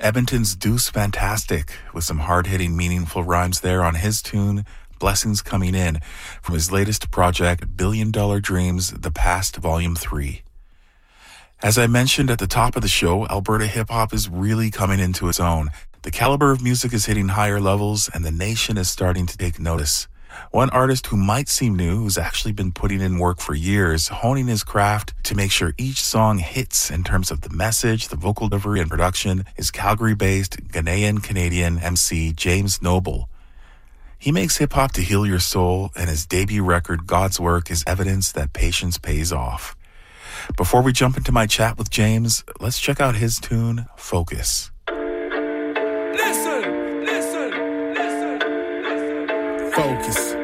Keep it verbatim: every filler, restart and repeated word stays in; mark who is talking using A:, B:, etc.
A: Edmonton's Deuce Fantastic, with some hard-hitting, meaningful rhymes there on his tune, Blessings Coming In, from his latest project, Billion Dollar Dreams, The Past, Volume three. As I mentioned at the top of the show, Alberta hip-hop is really coming into its own. The caliber of music is hitting higher levels, and the nation is starting to take notice. One artist who might seem new, who's actually been putting in work for years, honing his craft to make sure each song hits in terms of the message, the vocal delivery, and production, is Calgary-based Ghanaian-Canadian M C James Noble. He makes hip-hop to heal your soul, and his debut record, God's Work, is evidence that patience pays off. Before we jump into my chat with James, let's check out his tune, Focus.
B: Listen, listen, listen, listen.
C: Focus.